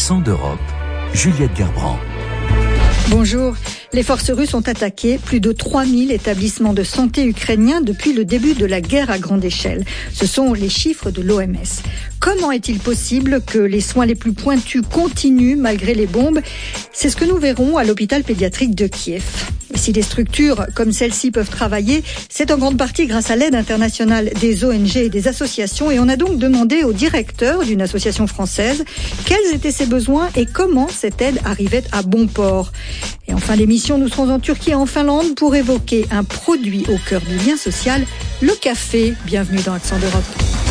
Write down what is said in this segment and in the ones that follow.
Accent d'Europe, Juliette Gerbrand. Bonjour. Les forces russes ont attaqué plus de 3000 établissements de santé ukrainiens depuis le début de la guerre à grande échelle. Ce sont les chiffres de l'OMS. Comment est-il possible que les soins les plus pointus continuent malgré les bombes ? C'est ce que nous verrons à l'hôpital pédiatrique de Kiev. Et si des structures comme celle-ci peuvent travailler, c'est en grande partie grâce à l'aide internationale des ONG et des associations. Et on a donc demandé au directeur d'une association française quels étaient ses besoins et comment cette aide arrivait à bon port. Et en fin d'émission, nous serons en Turquie et en Finlande pour évoquer un produit au cœur du lien social, le café. Bienvenue dans Accent d'Europe.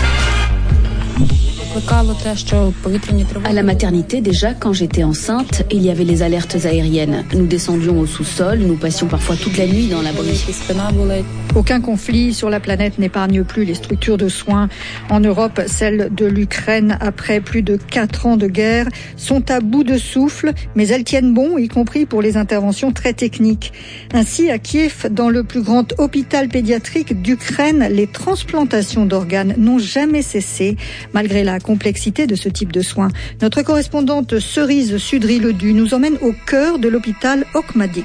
À la maternité, déjà, quand j'étais enceinte, il y avait les alertes aériennes. Nous descendions au sous-sol, nous passions parfois toute la nuit dans l'abri. Aucun conflit sur la planète n'épargne plus les structures de soins. En Europe, celles de l'Ukraine, après plus de 4 ans de guerre, sont à bout de souffle, mais elles tiennent bon, y compris pour les interventions très techniques. Ainsi, à Kiev, dans le plus grand hôpital pédiatrique d'Ukraine, les transplantations d'organes n'ont jamais cessé, malgré la complexité de ce type de soins. Notre correspondante Cerise Sudry-Ledu nous emmène au cœur de l'hôpital Okmadyt.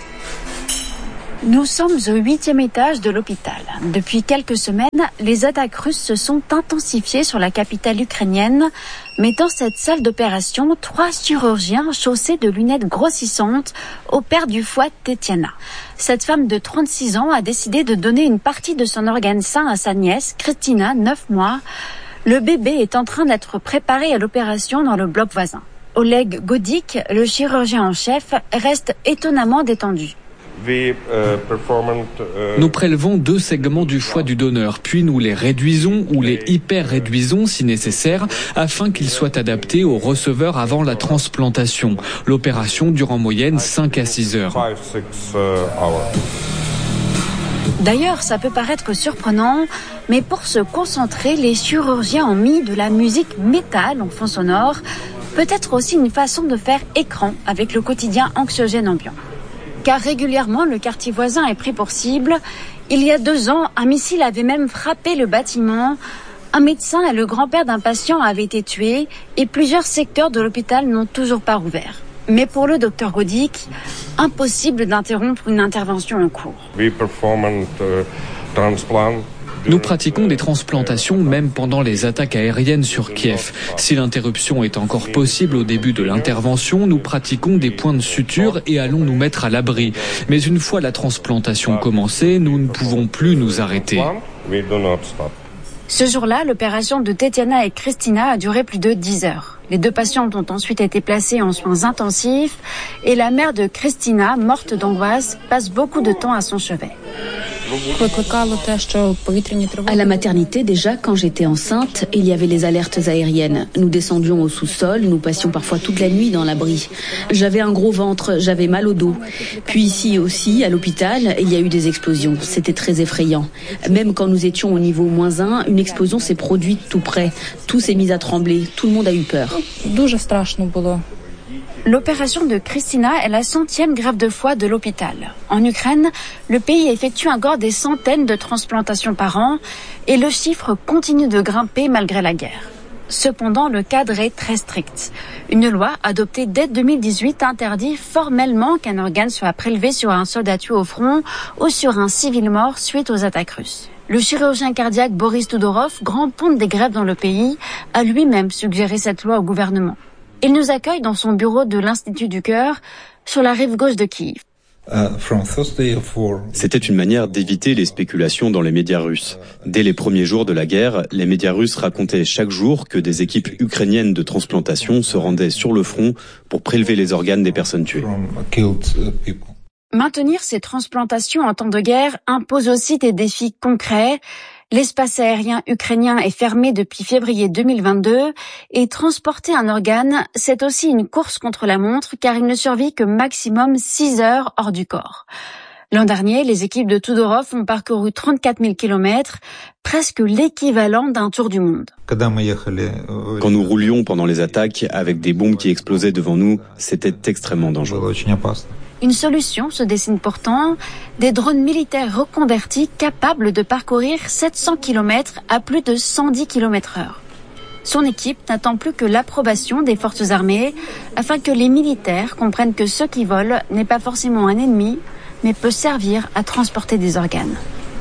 Nous sommes au 8e étage de l'hôpital. Depuis quelques semaines, les attaques russes se sont intensifiées sur la capitale ukrainienne, mais dans cette salle d'opération, 3 chirurgiens chaussés de lunettes grossissantes opèrent du foie Tetiana. Cette femme de 36 ans a décidé de donner une partie de son organe sain à sa nièce, Kristina, 9 mois. Le bébé est en train d'être préparé à l'opération dans le bloc voisin. Oleg Godik, le chirurgien en chef, reste étonnamment détendu. Nous prélevons 2 segments du foie du donneur, puis nous les réduisons ou les hyper-réduisons si nécessaire, afin qu'ils soient adaptés au receveur avant la transplantation. L'opération dure en moyenne 5 à 6 heures. D'ailleurs, ça peut paraître surprenant, mais pour se concentrer, les chirurgiens ont mis de la musique métal en fond sonore, peut-être aussi une façon de faire écran avec le quotidien anxiogène ambiant. Car régulièrement, le quartier voisin est pris pour cible. Il y a 2 ans, un missile avait même frappé le bâtiment. Un médecin et le grand-père d'un patient avaient été tués et plusieurs secteurs de l'hôpital n'ont toujours pas rouvert. Mais pour le docteur Godik, impossible d'interrompre une intervention en cours. Nous pratiquons des transplantations même pendant les attaques aériennes sur Kiev. Si l'interruption est encore possible au début de l'intervention, nous pratiquons des points de suture et allons nous mettre à l'abri. Mais une fois la transplantation commencée, nous ne pouvons plus nous arrêter. Ce jour-là, l'opération de Tetiana et Kristina a duré plus de 10 heures. Les 2 patientes ont ensuite été placées en soins intensifs et la mère de Kristina, morte d'angoisse, passe beaucoup de temps à son chevet. À la maternité, déjà, quand j'étais enceinte, il y avait les alertes aériennes. Nous descendions au sous-sol, nous passions parfois toute la nuit dans l'abri. J'avais un gros ventre, j'avais mal au dos. Puis ici aussi, à l'hôpital, il y a eu des explosions. C'était très effrayant. Même quand nous étions au niveau -1, une explosion s'est produite tout près. Tout s'est mis à trembler, tout le monde a eu peur. L'opération de Kristina est la 100e greffe de foie de l'hôpital. En Ukraine, le pays effectue encore des centaines de transplantations par an et le chiffre continue de grimper malgré la guerre. Cependant, le cadre est très strict. Une loi adoptée dès 2018 interdit formellement qu'un organe soit prélevé sur un soldat tué au front ou sur un civil mort suite aux attaques russes. Le chirurgien cardiaque Boris Tudorov, grand ponte des greffes dans le pays, a lui-même suggéré cette loi au gouvernement. Il nous accueille dans son bureau de l'Institut du Cœur, sur la rive gauche de Kiev. C'était une manière d'éviter les spéculations dans les médias russes. Dès les premiers jours de la guerre, les médias russes racontaient chaque jour que des équipes ukrainiennes de transplantation se rendaient sur le front pour prélever les organes des personnes tuées. Maintenir ces transplantations en temps de guerre impose aussi des défis concrets. L'espace aérien ukrainien est fermé depuis février 2022 et transporter un organe, c'est aussi une course contre la montre car il ne survit que maximum 6 heures hors du corps. L'an dernier, les équipes de Tudorov ont parcouru 34 000 kilomètres, presque l'équivalent d'un tour du monde. Quand nous roulions pendant les attaques avec des bombes qui explosaient devant nous, c'était extrêmement dangereux. Une solution se dessine pourtant, des drones militaires reconvertis capables de parcourir 700 km à plus de 110 km/h. Son équipe n'attend plus que l'approbation des forces armées afin que les militaires comprennent que ce qui vole n'est pas forcément un ennemi, mais peut servir à transporter des organes.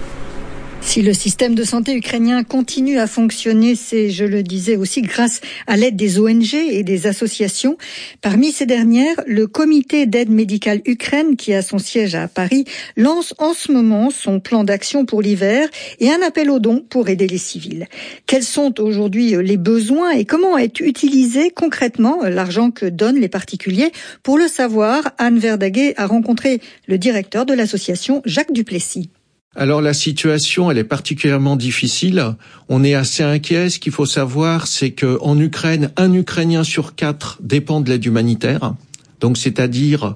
Si le système de santé ukrainien continue à fonctionner, c'est, je le disais aussi, grâce à l'aide des ONG et des associations. Parmi ces dernières, le Comité d'aide médicale Ukraine, qui a son siège à Paris, lance en ce moment son plan d'action pour l'hiver et un appel aux dons pour aider les civils. Quels sont aujourd'hui les besoins et comment est utilisé concrètement l'argent que donnent les particuliers? Pour le savoir, Anne Verdaguet a rencontré le directeur de l'association, Jacques Duplessis. Alors la situation, elle est particulièrement difficile. On est assez inquiet. Ce qu'il faut savoir, c'est que en Ukraine, un Ukrainien sur 4 dépend de l'aide humanitaire. Donc c'est-à-dire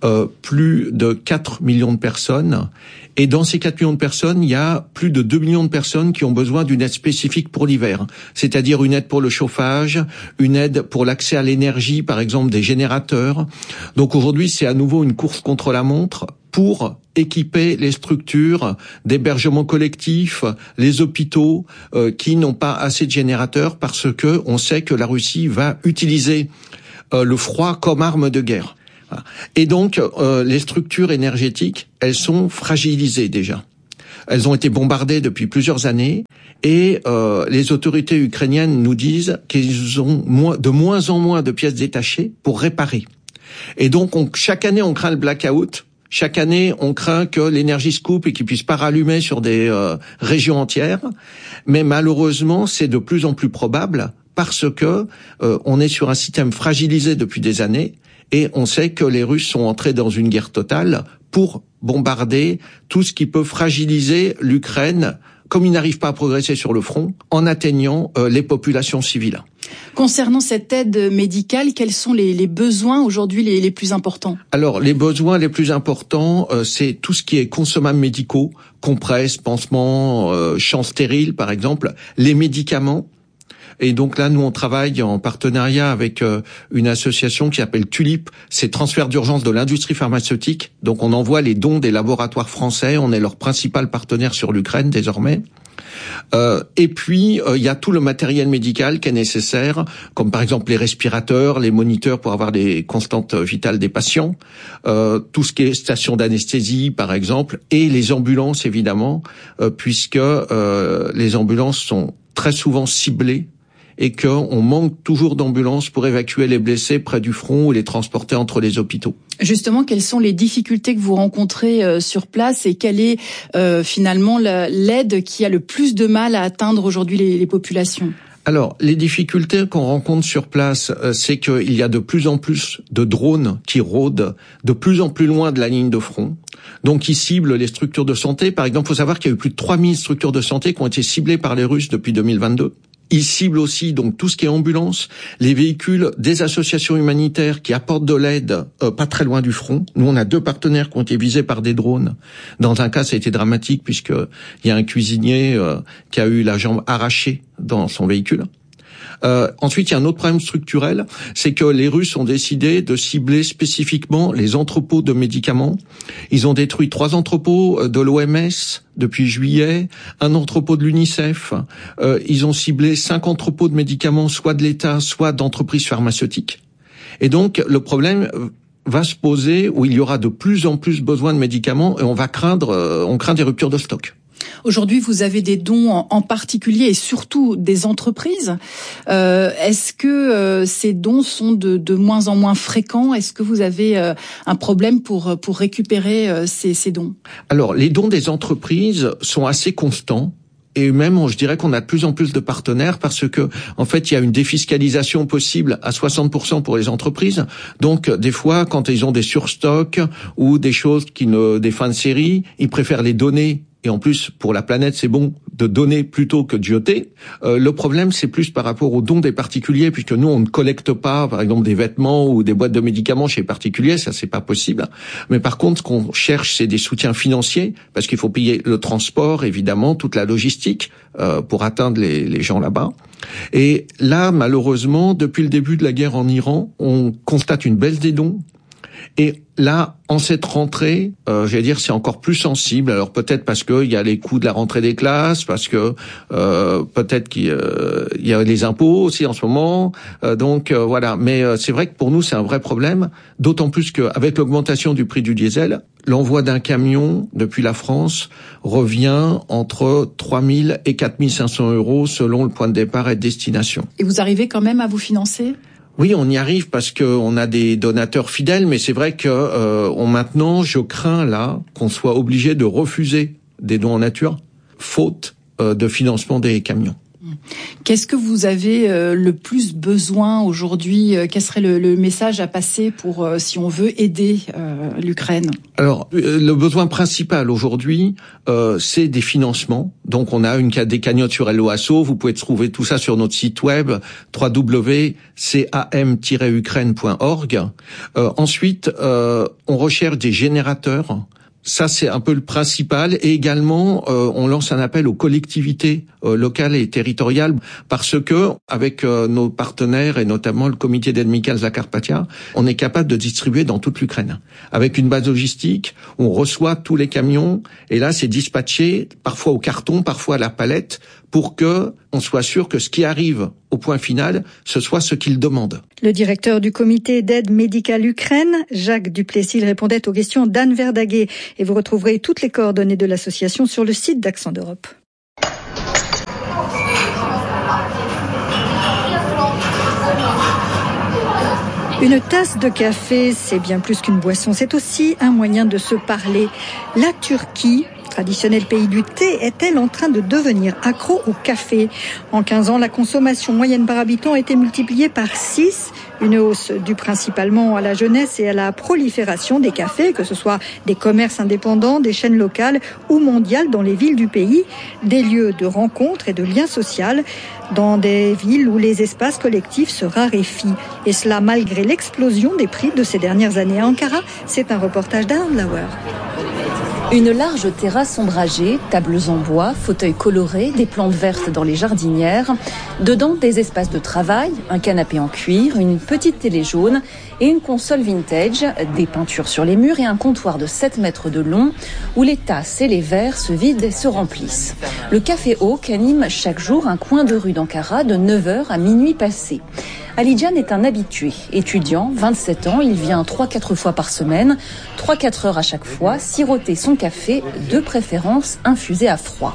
plus de 4 millions de personnes. Et dans ces 4 millions de personnes, il y a plus de 2 millions de personnes qui ont besoin d'une aide spécifique pour l'hiver. C'est-à-dire une aide pour le chauffage, une aide pour l'accès à l'énergie, par exemple des générateurs. Donc aujourd'hui, c'est à nouveau une course contre la montre pour équiper les structures d'hébergement collectif, les hôpitaux qui n'ont pas assez de générateurs parce que on sait que la Russie va utiliser le froid comme arme de guerre. Et donc, les structures énergétiques, elles sont fragilisées déjà. Elles ont été bombardées depuis plusieurs années et les autorités ukrainiennes nous disent qu'ils ont de moins en moins de pièces détachées pour réparer. Et donc, chaque année, on craint le blackout. Chaque année, on craint que l'énergie se coupe et qu'ils puissent pas rallumer sur des régions entières. Mais malheureusement, c'est de plus en plus probable parce que on est sur un système fragilisé depuis des années. Et on sait que les Russes sont entrés dans une guerre totale pour bombarder tout ce qui peut fragiliser l'Ukraine, comme ils n'arrivent pas à progresser sur le front, en atteignant les populations civiles. Concernant cette aide médicale, quels sont les besoins aujourd'hui les plus importants? Alors, les besoins les plus importants, c'est tout ce qui est consommables médicaux, compresses, pansements, champs stériles par exemple, les médicaments. Et donc là, nous, on travaille en partenariat avec une association qui s'appelle Tulip. C'est transfert d'urgence de l'industrie pharmaceutique. Donc on envoie les dons des laboratoires français. On est leur principal partenaire sur l'Ukraine désormais. Et puis, il y a tout le matériel médical qui est nécessaire, comme par exemple les respirateurs, les moniteurs pour avoir les constantes vitales des patients, tout ce qui est station d'anesthésie, par exemple, et les ambulances, évidemment, puisque les ambulances sont très souvent ciblées et qu'on manque toujours d'ambulances pour évacuer les blessés près du front ou les transporter entre les hôpitaux. Justement, quelles sont les difficultés que vous rencontrez sur place et quelle est finalement l'aide qui a le plus de mal à atteindre aujourd'hui les populations ? Alors, les difficultés qu'on rencontre sur place, c'est qu'il y a de plus en plus de drones qui rôdent de plus en plus loin de la ligne de front. Donc, ils ciblent les structures de santé. Par exemple, il faut savoir qu'il y a eu plus de 3000 structures de santé qui ont été ciblées par les Russes depuis 2022. Ils ciblent aussi donc tout ce qui est ambulance, les véhicules des associations humanitaires qui apportent de l'aide pas très loin du front. Nous, on a 2 partenaires qui ont été visés par des drones. Dans un cas, ça a été dramatique puisque il y a un cuisinier qui a eu la jambe arrachée dans son véhicule. Ensuite, il y a un autre problème structurel, c'est que les Russes ont décidé de cibler spécifiquement les entrepôts de médicaments. Ils ont détruit 3 entrepôts de l'OMS depuis juillet, un entrepôt de l'UNICEF. Ils ont ciblé 5 entrepôts de médicaments, soit de l'État, soit d'entreprises pharmaceutiques. Et donc, le problème va se poser où il y aura de plus en plus besoin de médicaments et on craint des ruptures de stock. Aujourd'hui, vous avez des dons en particulier et surtout des entreprises. Est-ce que ces dons sont de moins en moins fréquents ? Est-ce que vous avez un problème pour récupérer ces dons ? Alors, les dons des entreprises sont assez constants. Et même, je dirais qu'on a de plus en plus de partenaires parce que, en fait, il y a une défiscalisation possible à 60% pour les entreprises. Donc, des fois, quand ils ont des surstocks ou des choses des fins de série, ils préfèrent les donner. Et en plus, pour la planète, c'est bon de donner plutôt que de jeter. Le problème, c'est plus par rapport aux dons des particuliers, puisque nous, on ne collecte pas, par exemple, des vêtements ou des boîtes de médicaments chez les particuliers, ça, c'est pas possible. Mais par contre, ce qu'on cherche, c'est des soutiens financiers, parce qu'il faut payer le transport, évidemment, toute la logistique, pour atteindre les gens là-bas. Et là, malheureusement, depuis le début de la guerre en Iran, on constate une baisse des dons. Et là, en cette rentrée, j'allais dire, c'est encore plus sensible. Alors peut-être parce que il y a les coûts de la rentrée des classes, parce que peut-être qu'il y a les impôts aussi en ce moment. Donc voilà. Mais c'est vrai que pour nous, c'est un vrai problème. D'autant plus qu'avec l'augmentation du prix du diesel, l'envoi d'un camion depuis la France revient entre 3 000 et 4 500 euros selon le point de départ et de destination. Et vous arrivez quand même à vous financer ? Oui, on y arrive parce que on a des donateurs fidèles, mais c'est vrai que maintenant, je crains là qu'on soit obligé de refuser des dons en nature, faute de financement des camions. Qu'est-ce que vous avez le plus besoin aujourd'hui ? Quel serait le message à passer pour si on veut aider l'Ukraine ? Alors, le besoin principal aujourd'hui, c'est des financements. Donc, on a des cagnottes sur Helloasso. Vous pouvez trouver tout ça sur notre site web www.cam-ukraine.org. Ensuite, on recherche des générateurs. Ça, c'est un peu le principal. Et également, on lance un appel aux collectivités locales et territoriales parce que, avec nos partenaires et notamment le comité d'aide médicale Zakarpattia, on est capable de distribuer dans toute l'Ukraine. Avec une base logistique, on reçoit tous les camions et là, c'est dispatché parfois au carton, parfois à la palette pour que on soit sûr que ce qui arrive au point final, ce soit ce qu'ils demandent. Le directeur du comité d'aide médicale Ukraine, Jacques Duplessis, répondait aux questions d'Anne Verdaguet. Et vous retrouverez toutes les coordonnées de l'association sur le site d'Accent d'Europe. Une tasse de café, c'est bien plus qu'une boisson, c'est aussi un moyen de se parler. La Turquie, traditionnel pays du thé, est-elle en train de devenir accro au café ? En 15 ans, la consommation moyenne par habitant a été multipliée par 6, une hausse due principalement à la jeunesse et à la prolifération des cafés, que ce soit des commerces indépendants, des chaînes locales ou mondiales dans les villes du pays, des lieux de rencontres et de liens sociaux dans des villes où les espaces collectifs se raréfient. Et cela malgré l'explosion des prix de ces dernières années. À Ankara, c'est un reportage d'Anne Lauer. Une large terrasse ombragée, tables en bois, fauteuils colorés, des plantes vertes dans les jardinières. Dedans, des espaces de travail, un canapé en cuir, une petite télé jaune et une console vintage, des peintures sur les murs et un comptoir de 7 mètres de long où les tasses et les verres se vident et se remplissent. Le Café Oak anime chaque jour un coin de rue d'Ankara de 9h à minuit passé. Alican est un habitué, étudiant, 27 ans, il vient 3-4 fois par semaine, 3-4 heures à chaque fois, siroter son café, de préférence infusé à froid.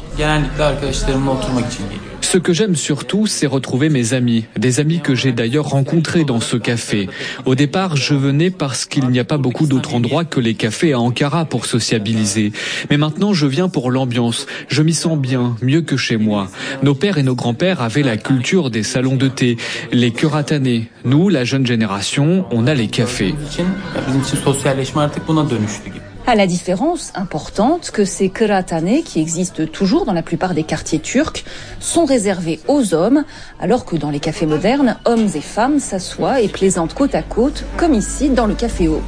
Ce que j'aime surtout, c'est retrouver mes amis, des amis que j'ai d'ailleurs rencontrés dans ce café. Au départ, je venais parce qu'il n'y a pas beaucoup d'autres endroits que les cafés à Ankara pour sociabiliser. Mais maintenant, je viens pour l'ambiance. Je m'y sens bien, mieux que chez moi. Nos pères et nos grands-pères avaient la culture des salons de thé, les kuratanés. Nous, la jeune génération, on a les cafés. À la différence importante que ces kuratanés, qui existent toujours dans la plupart des quartiers turcs, sont réservés aux hommes, alors que dans les cafés modernes, hommes et femmes s'assoient et plaisantent côte à côte, comme ici dans le Café Oak.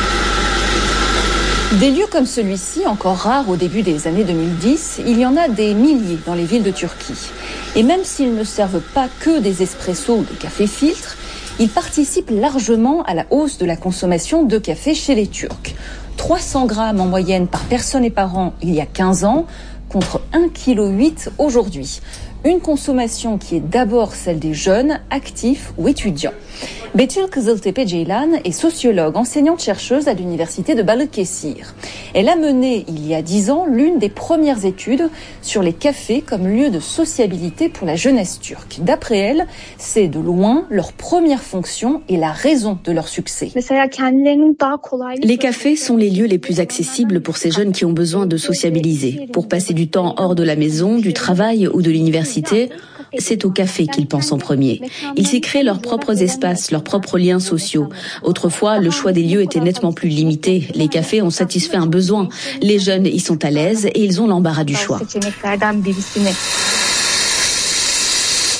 Des lieux comme celui-ci, encore rares au début des années 2010, il y en a des milliers dans les villes de Turquie. Et même s'ils ne servent pas que des espressos ou des cafés filtres, ils participent largement à la hausse de la consommation de café chez les Turcs. 300 grammes en moyenne par personne et par an il y a 15 ans, contre 1,8 kg aujourd'hui. Une consommation qui est d'abord celle des jeunes, actifs ou étudiants. Betül Kızıltepe Ceylan est sociologue, enseignante-chercheuse à l'université de Balıkesir. Elle a mené, il y a 10 ans, l'une des premières études sur les cafés comme lieu de sociabilité pour la jeunesse turque. D'après elle, c'est de loin leur première fonction et la raison de leur succès. Les cafés sont les lieux les plus accessibles pour ces jeunes qui ont besoin de sociabiliser. Pour passer du temps hors de la maison, du travail ou de l'université, c'est au café qu'ils pensent en premier. Ils s'y créent leurs propres espaces, leurs propres liens sociaux. Autrefois, le choix des lieux était nettement plus limité. Les cafés ont satisfait un besoin. Les jeunes y sont à l'aise et ils ont l'embarras du choix.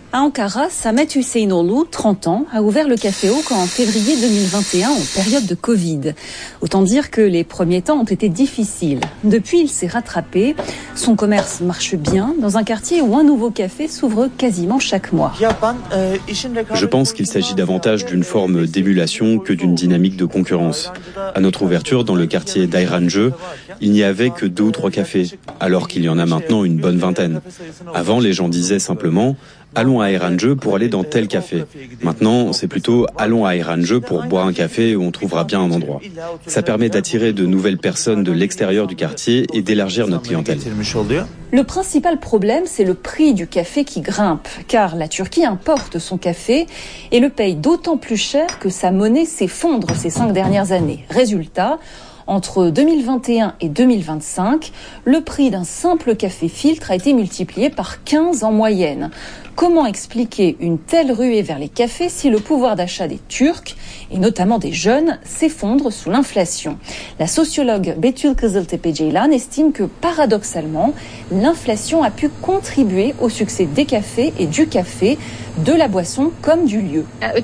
À Ankara, Samet Hüseyinoğlu, 30 ans, a ouvert le Café Oak en février 2021 en période de Covid. Autant dire que les premiers temps ont été difficiles. Depuis, il s'est rattrapé. Son commerce marche bien dans un quartier où un nouveau café s'ouvre quasiment chaque mois. Je pense qu'il s'agit davantage d'une forme d'émulation que d'une dynamique de concurrence. À notre ouverture dans le quartier d'Ayrancı, il n'y avait que 2 ou 3 cafés, alors qu'il y en a maintenant une bonne vingtaine. Avant, les gens disaient simplement « Allons à Ayrancı pour aller dans tel café ». Maintenant, c'est plutôt « Allons à Ayrancı pour boire un café où on trouvera bien un endroit ». Ça permet d'attirer de nouvelles personnes de l'extérieur du quartier et d'élargir notre clientèle. Le principal problème, c'est le prix du café qui grimpe, car la Turquie importe son café et le paye d'autant plus cher que sa monnaie s'effondre ces 5 dernières années. Résultat, entre 2021 et 2025, le prix d'un simple café filtre a été multiplié par 15 en moyenne. Comment expliquer une telle ruée vers les cafés si le pouvoir d'achat des Turcs, et notamment des jeunes, s'effondre sous l'inflation? La sociologue Betül Kızıltepe-Ceylan estime que, paradoxalement, l'inflation a pu contribuer au succès des cafés et du café, de la boisson comme du lieu.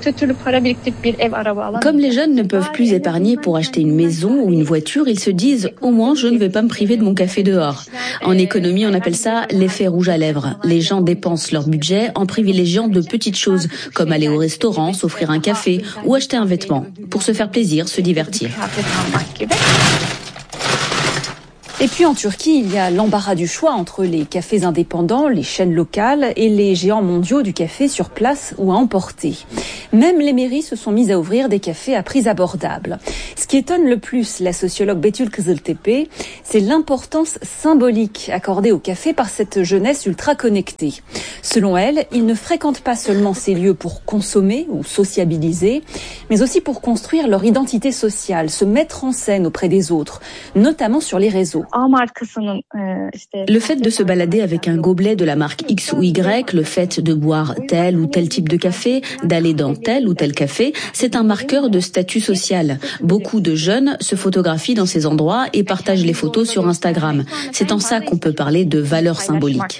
Comme les jeunes ne peuvent plus épargner pour acheter une maison ou une voiture, ils se disent « au moins je ne vais pas me priver de mon café dehors ». En économie, on appelle ça l'effet rouge à lèvres. Les gens dépensent leur budget en privilégiant de petites choses, comme aller au restaurant, s'offrir un café ou acheter un vêtement, pour se faire plaisir, se divertir. Et puis en Turquie, il y a l'embarras du choix entre les cafés indépendants, les chaînes locales et les géants mondiaux du café sur place ou à emporter. Même les mairies se sont mises à ouvrir des cafés à prix abordables. Ce qui étonne le plus la sociologue Betül Kızıltepe, c'est l'importance symbolique accordée au café par cette jeunesse ultra connectée. Selon elle, ils ne fréquentent pas seulement ces lieux pour consommer ou sociabiliser, mais aussi pour construire leur identité sociale, se mettre en scène auprès des autres, notamment sur les réseaux. Le fait de se balader avec un gobelet de la marque X ou Y, le fait de boire tel ou tel type de café, d'aller dans tel ou tel café, c'est un marqueur de statut social. Beaucoup de jeunes se photographient dans ces endroits et partagent les photos sur Instagram. C'est en ça qu'on peut parler de valeur symbolique.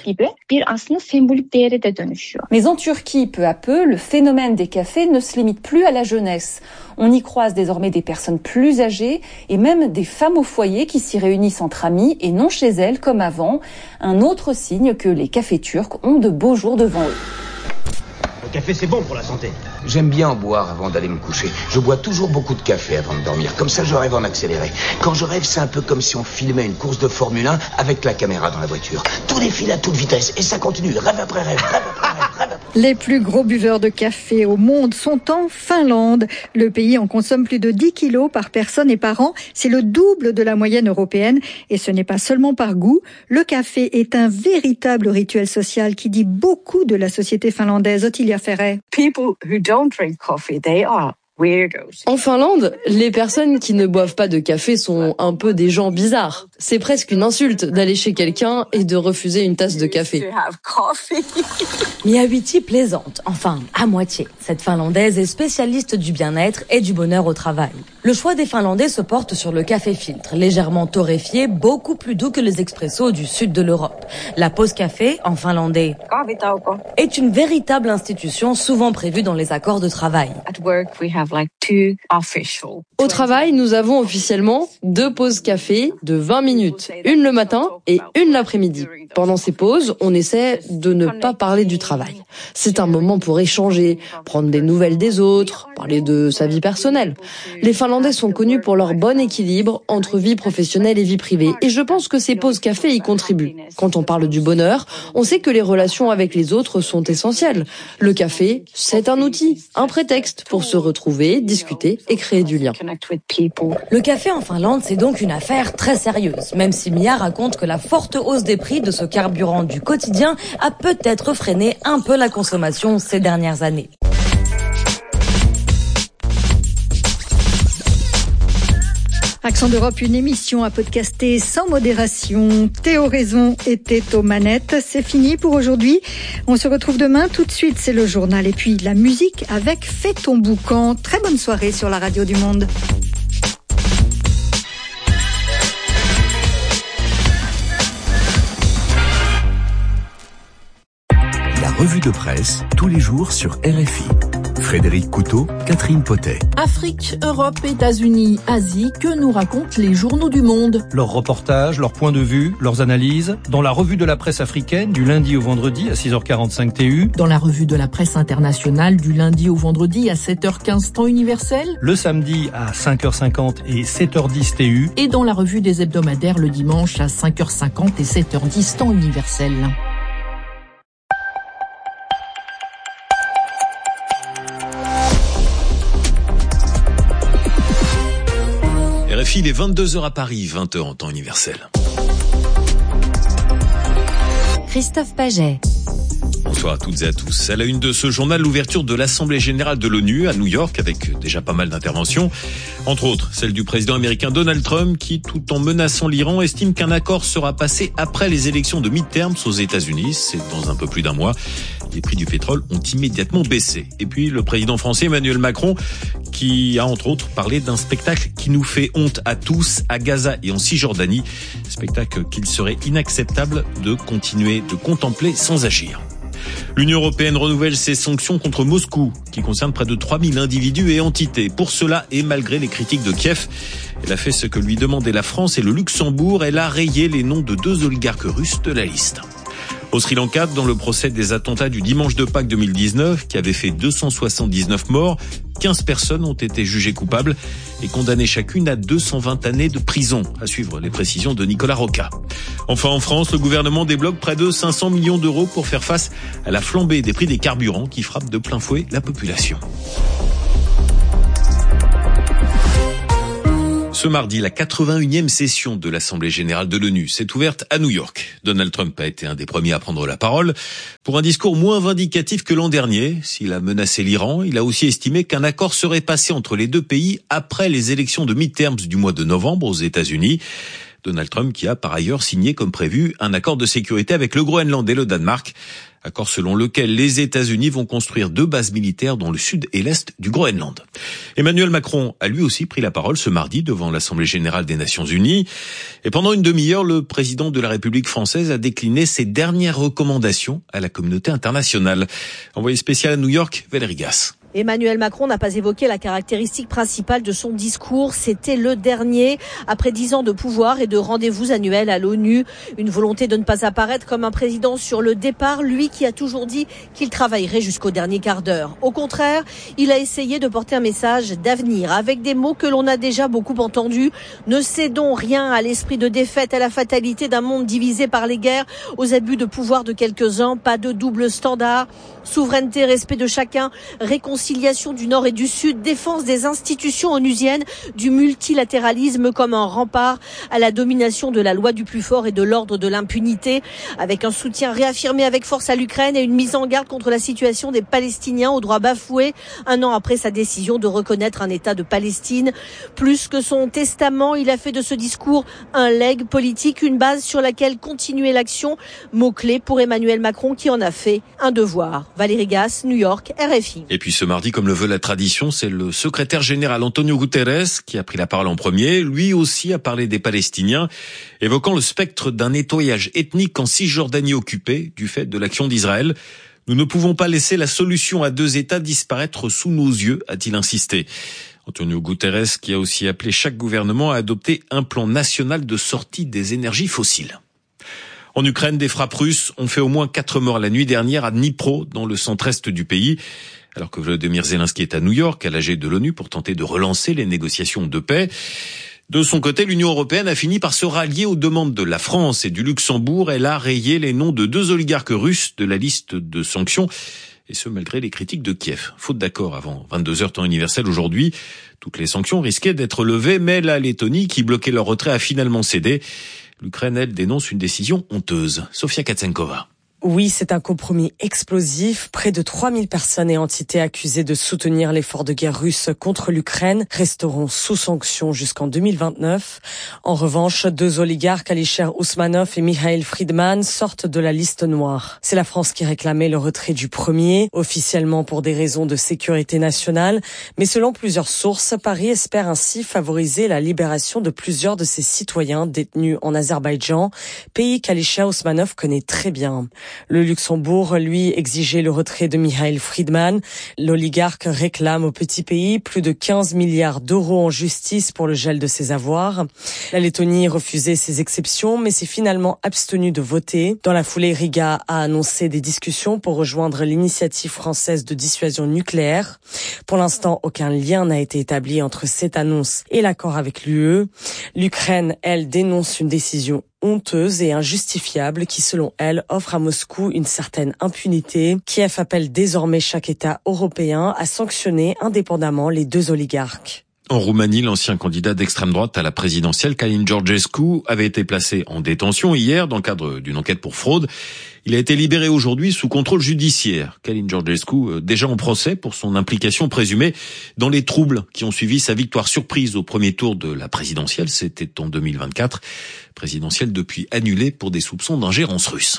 Mais en Turquie, peu à peu, le phénomène des cafés ne se limite plus à la jeunesse. On y croise désormais des personnes plus âgées et même des femmes au foyer qui s'y réunissent entre amis et non chez elles comme avant. Un autre signe que les cafés turcs ont de beaux jours devant eux. Le café, c'est bon pour la santé. J'aime bien en boire avant d'aller me coucher. Je bois toujours beaucoup de café avant de dormir. Comme ça, je rêve en accéléré. Quand je rêve, c'est un peu comme si on filmait une course de Formule 1 avec la caméra dans la voiture. Tout défile à toute vitesse et ça continue. Rêve après rêve, rêve après rêve, rêve après... Les plus gros buveurs de café au monde sont en Finlande. Le pays en consomme plus de 10 kilos par personne et par an. C'est le double de la moyenne européenne. Et ce n'est pas seulement par goût. Le café est un véritable rituel social qui dit beaucoup de la société finlandaise. Ottilia Ferret. People who don't drink coffee, they are weirdos. En Finlande, les personnes qui ne boivent pas de café sont un peu des gens bizarres. C'est presque une insulte d'aller chez quelqu'un et de refuser une tasse de café. Miyawiti plaisante, enfin, à moitié. Cette Finlandaise est spécialiste du bien-être et du bonheur au travail. Le choix des Finlandais se porte sur le café filtre, légèrement torréfié, beaucoup plus doux que les expressos du sud de l'Europe. La pause café, en finlandais, est une véritable institution souvent prévue dans les accords de travail. Au travail, nous avons officiellement 2 pauses café de 20 minutes, une le matin et une l'après-midi. Pendant ces pauses, on essaie de ne pas parler du travail. C'est un moment pour échanger, prendre des nouvelles des autres, parler de sa vie personnelle. Les Finlandais sont connus pour leur bon équilibre entre vie professionnelle et vie privée. Et je pense que ces pauses café y contribuent. Quand on parle du bonheur, on sait que les relations avec les autres sont essentielles. Le café, c'est un outil, un prétexte pour se retrouver, discuter et créer du lien. Le café en Finlande, c'est donc une affaire très sérieuse, même si Mia raconte que la forte hausse des prix de ce carburant du quotidien a peut-être freiné un peu la consommation ces dernières années. Accent d'Europe, une émission à podcaster sans modération. Théo Raison était aux manettes. C'est fini pour aujourd'hui. On se retrouve demain. Tout de suite, c'est le journal et puis la musique avec Fais ton boucan. Très bonne soirée sur la radio du Monde. La revue de presse, tous les jours sur RFI. Frédéric Couteau, Catherine Potet. Afrique, Europe, États-Unis, Asie, que nous racontent les journaux du monde? Leurs reportages, leurs points de vue, leurs analyses, dans la revue de la presse africaine du lundi au vendredi à 6h45 TU. Dans la revue de la presse internationale du lundi au vendredi à 7h15 temps universel. Le samedi à 5h50 et 7h10 TU. Et dans la revue des hebdomadaires le dimanche à 5h50 et 7h10 temps universel. RFI, il est 22h à Paris, 20h en temps universel. Christophe Paget. Bonsoir à toutes et à tous. À la une de ce journal, l'ouverture de l'Assemblée générale de l'ONU à New York avec déjà pas mal d'interventions. Entre autres, celle du président américain Donald Trump qui, tout en menaçant l'Iran, estime qu'un accord sera passé après les élections de midterms aux États-Unis. C'est dans un peu plus d'un mois. Les prix du pétrole ont immédiatement baissé. Et puis le président français Emmanuel Macron qui a entre autres parlé d'un spectacle qui nous fait honte à tous à Gaza et en Cisjordanie. Spectacle qu'il serait inacceptable de continuer de contempler sans agir. L'Union européenne renouvelle ses sanctions contre Moscou, qui concernent près de 3000 individus et entités. Pour cela, et malgré les critiques de Kiev, elle a fait ce que lui demandaient la France et le Luxembourg. Elle a rayé les noms de 2 oligarques russes de la liste. Au Sri Lanka, dans le procès des attentats du dimanche de Pâques 2019, qui avait fait 279 morts, 15 personnes ont été jugées coupables et condamnées chacune à 220 années de prison, à suivre les précisions de Nicolas Roca. Enfin, en France, le gouvernement débloque près de 500 millions d'euros pour faire face à la flambée des prix des carburants qui frappe de plein fouet la population. Ce mardi, la 81e session de l'Assemblée générale de l'ONU s'est ouverte à New York. Donald Trump a été un des premiers à prendre la parole pour un discours moins vindicatif que l'an dernier. S'il a menacé l'Iran, il a aussi estimé qu'un accord serait passé entre les deux pays après les élections de midterms du mois de novembre aux États-Unis. Donald Trump qui a par ailleurs signé comme prévu un accord de sécurité avec le Groenland et le Danemark. Accord selon lequel les États-Unis vont construire 2 bases militaires dans le sud et l'est du Groenland. Emmanuel Macron a lui aussi pris la parole ce mardi devant l'Assemblée générale des Nations Unies. Et pendant une demi-heure, le président de la République française a décliné ses dernières recommandations à la communauté internationale. Envoyé spécial à New York, Valérie Gasse. Emmanuel Macron n'a pas évoqué la caractéristique principale de son discours. C'était le dernier, après 10 ans de pouvoir et de rendez-vous annuels à l'ONU. Une volonté de ne pas apparaître comme un président sur le départ, lui qui a toujours dit qu'il travaillerait jusqu'au dernier quart d'heure. Au contraire, il a essayé de porter un message d'avenir, avec des mots que l'on a déjà beaucoup entendus. Ne cédons rien à l'esprit de défaite, à la fatalité d'un monde divisé par les guerres, aux abus de pouvoir de quelques-uns, pas de double standard. Souveraineté, respect de chacun, réconciliation du Nord et du Sud, défense des institutions onusiennes, du multilatéralisme comme un rempart à la domination de la loi du plus fort et de l'ordre de l'impunité, avec un soutien réaffirmé avec force à l'Ukraine et une mise en garde contre la situation des Palestiniens aux droits bafoués, un an après sa décision de reconnaître un État de Palestine. Plus que son testament, il a fait de ce discours un legs politique, une base sur laquelle continuer l'action, mot-clé pour Emmanuel Macron qui en a fait un devoir. Valérie Gasse, New York, RFI. Et puis ce mardi, comme le veut la tradition, c'est le secrétaire général Antonio Guterres qui a pris la parole en premier. Lui aussi a parlé des Palestiniens, évoquant le spectre d'un nettoyage ethnique en Cisjordanie occupée du fait de l'action d'Israël. Nous ne pouvons pas laisser la solution à 2 États disparaître sous nos yeux, a-t-il insisté. Antonio Guterres qui a aussi appelé chaque gouvernement à adopter un plan national de sortie des énergies fossiles. En Ukraine, des frappes russes ont fait au moins 4 morts la nuit dernière à Dnipro, dans le centre-est du pays. Alors que Volodymyr Zelensky est à New York, à l'AG de l'ONU, pour tenter de relancer les négociations de paix. De son côté, l'Union européenne a fini par se rallier aux demandes de la France et du Luxembourg. Elle a rayé les noms de 2 oligarques russes de la liste de sanctions. Et ce, malgré les critiques de Kiev. Faute d'accord avant 22h temps universel aujourd'hui, toutes les sanctions risquaient d'être levées, mais la Lettonie, qui bloquait leur retrait, a finalement cédé. L'Ukraine, elle, dénonce une décision honteuse. Sofia Katsenkova. Oui, c'est un compromis explosif. Près de 3000 personnes et entités accusées de soutenir l'effort de guerre russe contre l'Ukraine resteront sous sanctions jusqu'en 2029. En revanche, 2 oligarques, Alisher Ousmanov et Mikhail Friedman, sortent de la liste noire. C'est la France qui réclamait le retrait du premier, officiellement pour des raisons de sécurité nationale. Mais selon plusieurs sources, Paris espère ainsi favoriser la libération de plusieurs de ses citoyens détenus en Azerbaïdjan, pays qu'Alisher Ousmanov connaît très bien. Le Luxembourg, lui, exigeait le retrait de Michael Friedman. L'oligarque réclame au petit pays plus de 15 milliards d'euros en justice pour le gel de ses avoirs. La Lettonie refusait ces exceptions, mais s'est finalement abstenue de voter. Dans la foulée, Riga a annoncé des discussions pour rejoindre l'initiative française de dissuasion nucléaire. Pour l'instant, aucun lien n'a été établi entre cette annonce et l'accord avec l'UE. L'Ukraine, elle, dénonce une décision honteuse et injustifiable qui, selon elle, offre à Moscou une certaine impunité. Kiev appelle désormais chaque État européen à sanctionner indépendamment les deux oligarques. En Roumanie, l'ancien candidat d'extrême droite à la présidentielle, Călin Georgescu, avait été placé en détention hier dans le cadre d'une enquête pour fraude. Il a été libéré aujourd'hui sous contrôle judiciaire. Călin Georgescu, déjà en procès pour son implication présumée dans les troubles qui ont suivi sa victoire surprise au premier tour de la présidentielle. C'était en 2024. Présidentielle depuis annulée pour des soupçons d'ingérence russe.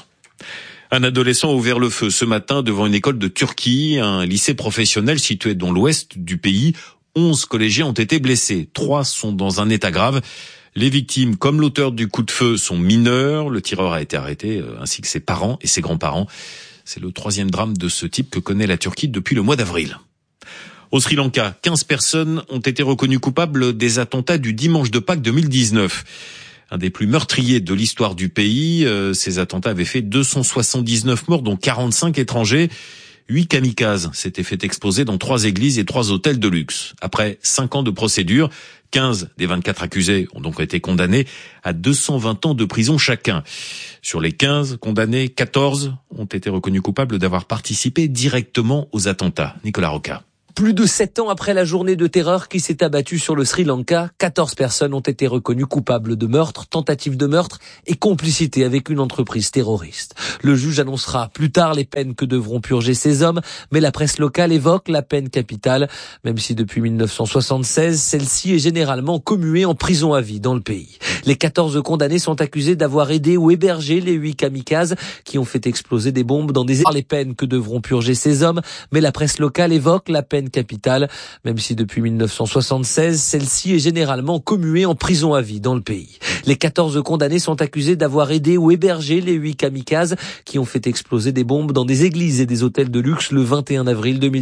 Un adolescent a ouvert le feu ce matin devant une école de Turquie, un lycée professionnel situé dans l'ouest du pays. 11 collégiens ont été blessés. 3 sont dans un état grave. Les victimes, comme l'auteur du coup de feu, sont mineurs. Le tireur a été arrêté, ainsi que ses parents et ses grands-parents. C'est le 3e drame de ce type que connaît la Turquie depuis le mois d'avril. Au Sri Lanka, 15 personnes ont été reconnues coupables des attentats du dimanche de Pâques 2019. Un des plus meurtriers de l'histoire du pays. Ces attentats avaient fait 279 morts, dont 45 étrangers. 8 kamikazes s'étaient fait exploser dans 3 églises et 3 hôtels de luxe. Après 5 ans de procédure, 15 des 24 accusés ont donc été condamnés à 220 ans de prison chacun. Sur les 15 condamnés, 14 ont été reconnus coupables d'avoir participé directement aux attentats. Nicolas Roca. Plus de 7 ans après la journée de terreur qui s'est abattue sur le Sri Lanka, 14 personnes ont été reconnues coupables de meurtre, tentative de meurtre et complicité avec une entreprise terroriste. Le juge annoncera plus tard les peines que devront purger ces hommes, mais la presse locale évoque la peine capitale, même si depuis 1976, celle-ci est généralement commuée en prison à vie dans le pays. Les 14 condamnés sont accusés d'avoir aidé ou hébergé les 8 kamikazes qui ont fait exploser des bombes dans des... Les peines que devront purger ces hommes, mais la presse locale évoque la peine capitale, même si depuis 1976, celle-ci est généralement commuée en prison à vie dans le pays. Les 14 condamnés sont accusés d'avoir aidé ou hébergé les 8 kamikazes qui ont fait exploser des bombes dans des églises et des hôtels de luxe le 21 avril 2019.